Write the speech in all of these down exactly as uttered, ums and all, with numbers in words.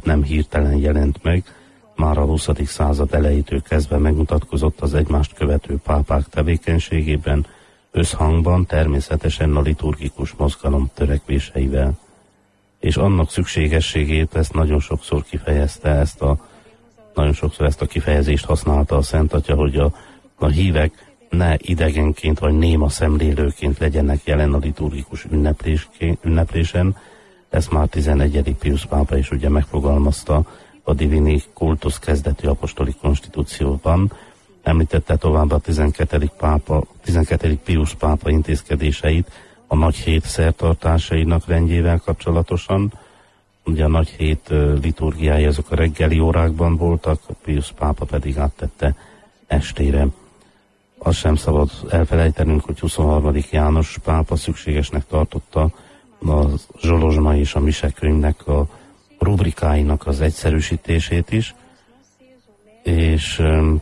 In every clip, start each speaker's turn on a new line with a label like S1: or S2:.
S1: tehát nem hirtelen jelent meg, már a huszadik század elejétől kezdve megmutatkozott az egymást követő pápák tevékenységében, összhangban természetesen a liturgikus mozgalom törekvéseivel. És annak szükségességét ezt nagyon sokszor kifejezte, ezt a, nagyon sokszor ezt a kifejezést használta a Szent Atya, hogy a, a hívek ne idegenként vagy néma szemlélőként legyenek jelen a liturgikus ünneplésen. Ezt már tizenegyedik Piusz pápa is ugye megfogalmazta a Divini Kultusz kezdetű apostoli konstitúcióban. Említette tovább a tizenkettedik pápa, tizenkettedik Piusz pápa intézkedéseit a nagy hét szertartásainak rendjével kapcsolatosan. Ugye a nagy hét liturgiái azok a reggeli órákban voltak, a Piusz pápa pedig áttette estére. Azt sem szabad elfelejtenünk, hogy huszonharmadik János pápa szükségesnek tartotta a zsolozsma és a misekönyvnek a rubrikáinak az egyszerűsítését is, és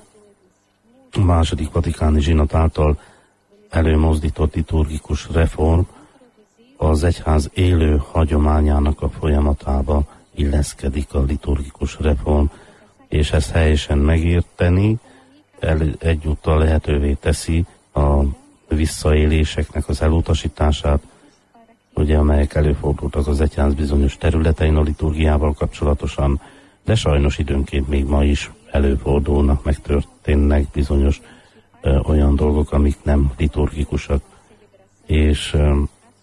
S1: a második vatikáni zsinat által előmozdított liturgikus reform az egyház élő hagyományának a folyamatába illeszkedik a liturgikus reform, és ezt helyesen megérteni el, egyúttal lehetővé teszi a visszaéléseknek az elutasítását, ugye, amelyek előfordultak az egyház bizonyos területein a liturgiával kapcsolatosan, de sajnos időnként még ma is előfordulnak, megtörténnek bizonyos ö, olyan dolgok, amik nem liturgikusak. És ö,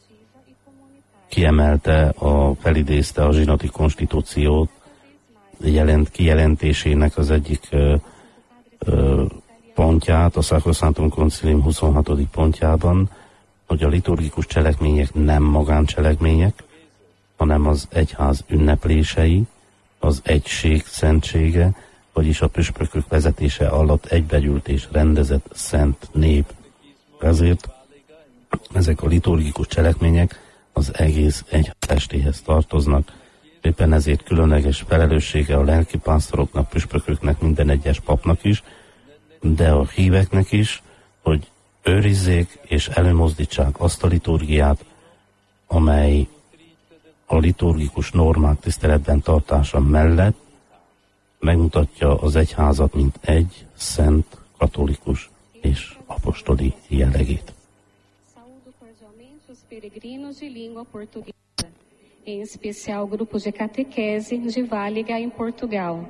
S1: kiemelte, a, felidézte a zsinati konstitúciót jelent, kijelentésének az egyik ö, ö, pontját, a Sacrosanctum Concilium huszonhatodik pontjában, hogy a liturgikus cselekmények nem magáncselekmények, hanem az egyház ünneplései, az egység szentsége, vagyis a püspökök vezetése alatt egybegyűlt és rendezett szent nép. Ezért ezek a liturgikus cselekmények az egész egyház testéhez tartoznak. Éppen ezért különleges felelőssége a lelkipásztoroknak, püspököknek, minden egyes papnak is, de a híveknek is, hogy őrizzék és előmozdítsák azt a liturgiát, amely a liturgikus normák tiszteletben tartása mellett megmutatja az egyházat, mint egy szent, katolikus és apostoli jellegét.
S2: Saúdo cordialmente os peregrinos de língua portuguesa, em especial o grupo de catequese de Váliga em Portugal.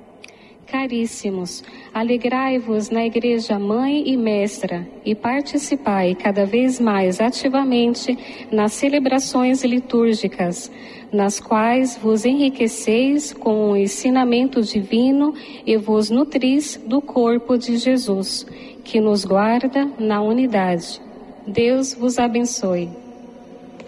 S2: Caríssimos, alegrai-vos na Igreja Mãe e Mestra e participai cada vez mais ativamente nas celebrações litúrgicas, nas quais vos enriqueceis com o ensinamento divino e vos nutris do corpo de Jesus, que nos guarda na unidade. Deus vos abençoe.